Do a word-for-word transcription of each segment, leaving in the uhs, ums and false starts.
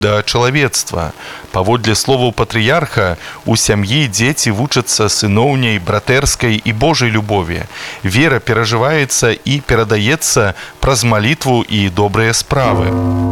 да чалавецтва. Паводле словаў патрыярха, у сям'і дзеці вучацца сыноўняй, братэрскай і Божай любові. Вера перажываецца і перадаецца праз малітву і добрыя справы.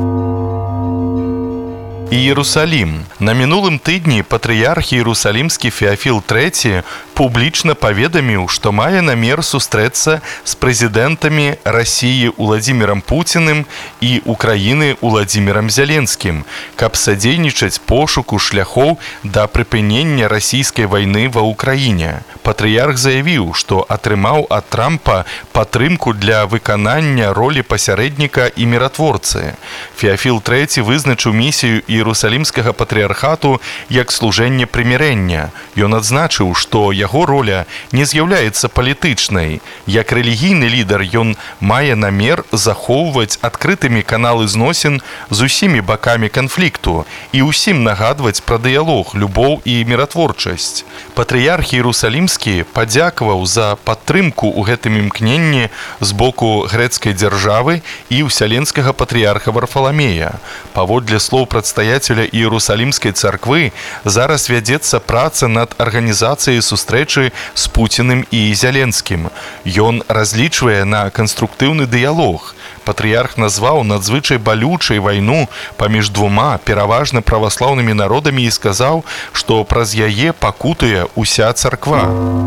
Іерусалім. На мінулым тыдні патрыярх Іерусалімскі Феафіл трэці публічна паведаміў, што мае намер сустрэцца з прэзідэнтамі Расіі Уладзімірам Пуціным і Украіны Уладзімірам Зяленскім, каб садзейнічаць пошуку шляхоў да прыпынення расійскай вайны ва Ўкраіне. Патрыярх заявіў, што атрымаў ад Трампа падтрымку для выканання ролі пасярэдніка і міратворцы. Феафіл трэці вызначыў місію Іерусалімскага патрыярхату як служэнне прымірэння. Ён адзначыў, што яго роля не з'яўляецца палітычнай. Як рэлігійны лідар ён мае намер захоўваць адкрытымі каналы зносін з усімі бакамі канфлікту і ўсім нагадваць пра дыялог, любоў і міратворчасць. Патрыярх Іерусалімскі падзякаваў за падтрымку ў гэтым імкненні з боку грэцкай дзяржавы і ўсяленскага патрыярха Варфаламея. Паводле слоў прадстаяцеля Іерусалімскай царквы, зараз вядзецца праца над арганізацыяй сустрэчы з Пуціным і Зяленскім. Ён разлічвае на канструктыўны дыялог. Патрыярх назваў надзвычай балючай вайну паміж двума пераважна праваслаўнымі народамі і сказаў, што праз яе пакутуе ўся царква.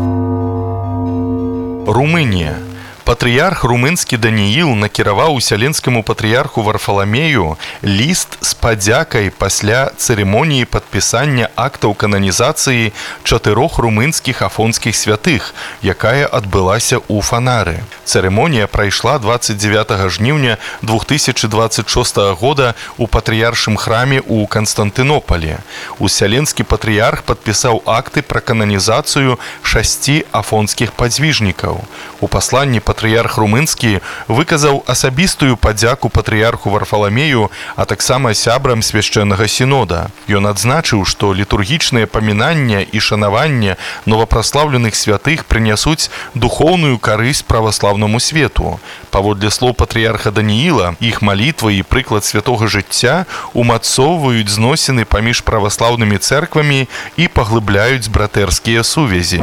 Румынія. Патрыярх румынскі Данііл накіраваў усяленскаму патрыярху Варфаламею ліст з падзякай пасля цырымоніі падпісання актаў кананізацыі чатырох румынскіх афонскіх святых, якая адбылася ў Фанары. Цырымонія прайшла дваццаць дзевятага жніўня две тысячы дваццаць шостага года ў патрыяршым храме ў Канстантынополі. Усяленскі патрыярх падпісаў акты пра кананізацыю шасці афонскіх падзвіжнікаў. У пасланні патрыярх румынскі выказаў асабістую падзяку патрыярху Варфаламею, а таксама сябрам свяшчэннага сінода. Ён адзначыў, што літургічныя памінання і шанаванне новапраслаўленых святых прынясуць духоўную карысць праваслаўнаму свету. Паводле слоў патрыярха Данііла, іх малітва і прыклад святога жыцця умацоўваюць зносіны паміж праваслаўнымі цэрквамі і паглыбляюць братэрскія сувязі.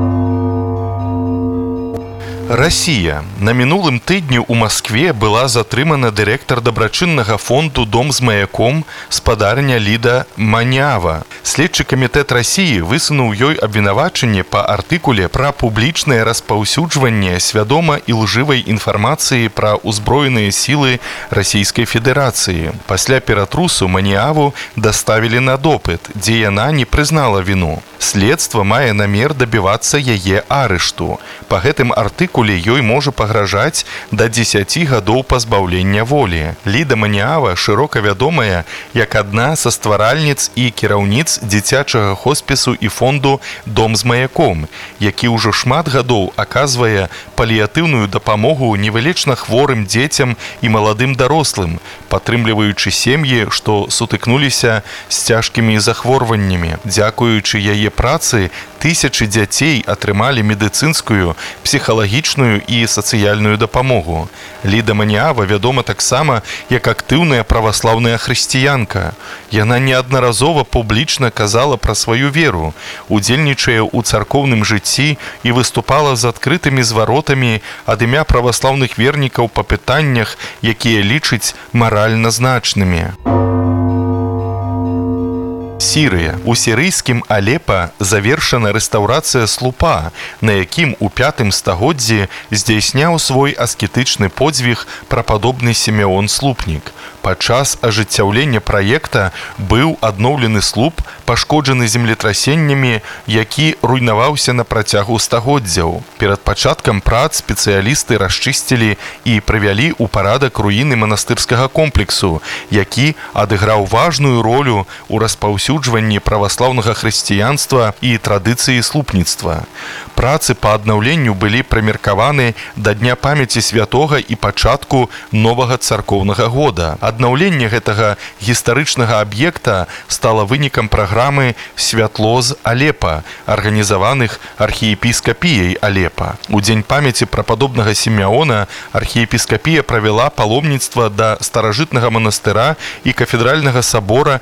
Расія. На мінулым тыдні ў Маскве была затрымана дырэктар дабрачыннага фонду «Дом з маяком» спадарня Ліда Манява. Следчы камітэт Расіі высунуў ёй абвінавачанне па артыкуле пра публічнае распаўсюджванне свядома ілжывай інфармацыі пра ўзброеныя сілы Расійскай Федэрацыі. Пасля ператрусу Маніаву даставілі на допыт, дзе яна не прызнала віну. Следства мае намер дабівацца яе арышту. Па гэтым артыкуле ёй можа пагражаць да дзесяці гадоў пазбаўлення волі. Ліда Маніава шырока вядомая як адна са стваральніц і кіраўніц дзіцячага хоспісу і фонду «Дом з маяком», які ўжо шмат гадоў аказвае паліятыўную дапамогу невылечна хворым дзецям і маладым дарослым, падтрымліваючы сем'і, што сутыкнуліся з цяжкімі захворваннямі. Дзякуючы яе працы, тысячы дзяцей атрымалі медыцынскую, псіхалагічную і сацыяльную дапамогу. Ліда Маніава вядома таксама як актыўная праваслаўная хрысціянка. Яна неаднаразова публічна казала пра сваю веру, удзельнічае ў царкоўным жыцці і выступала з адкрытымі зваротамі ад імя праваслаўных вернікаў па пытаннях, якія лічыць маральна значнымі. Сірыя. У сірыйскім Алепа завершана рэстаўрацыя слупа, на якім у пятым стагоддзі здзяйсняў свой аскетычны подзвіг прападобны Сімеон Слупнік. Падчас ажыццяўлення праекта быў адноўлены слуп, пашкоджаны землетрасеннямі, які руйнаваўся на працягу стагоддзяў. Перад пачаткам прац спецыялісты расчысцілі і прывялі ў парадак руіны манастырскага комплексу, які адыграў важную ролю ў распаўсюджванні праваслаўнага хрысціянства і традыцыі слупніцтва. Працы па аднаўленню былі прымеркаваны да Дня памяці святога і пачатку новага царкоўнага года. Аднаўленне гэтага гістарычнага аб'екта стала вынікам праграмы «Святло з Алепа», арганізаваных архіепіскапіяй Алепа. У дзень памяці прападобнага Сімеона архіепіскапія правяла паломніцтва да старажытнага манастыра і кафедральнага сабора